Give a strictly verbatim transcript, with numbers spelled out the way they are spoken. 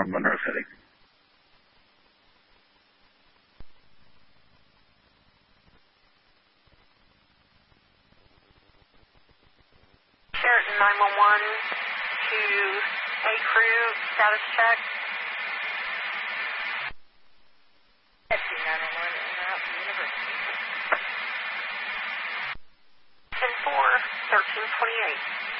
from Monroe City. Sheraton nine one one to A crew, status check. nine one one in route to University. ten four, thirteen twenty-eight.